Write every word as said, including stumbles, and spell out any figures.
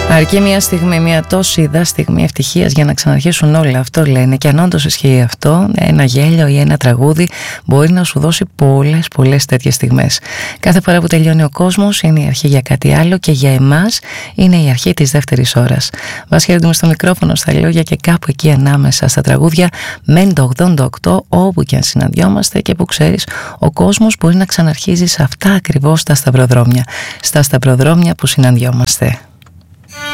Αρκεί μια στιγμή, μια τόση είδα στιγμή ευτυχίας για να ξαναρχίσουν όλα. Αυτό λένε. Και αν όντως ισχύει αυτό, ένα γέλιο ή ένα τραγούδι μπορεί να σου δώσει πολλές πολλές τέτοιες στιγμές. Κάθε φορά που τελειώνει ο κόσμος είναι η αρχή για κάτι άλλο και για εμάς είναι η αρχή της δεύτερης ώρας. Βάσχη έντιμο στο μικρόφωνο, στα λόγια και κάπου εκεί ανάμεσα στα τραγούδια μένει το ογδόντα οκτώ, όπου και αν συναντιόμαστε και που ξέρεις, ο κόσμος μπορεί να ξαναρχίζει σε αυτά ακριβώς τα σταυροδρόμια. Στα σταυροδρόμια που συναντιόμαστε.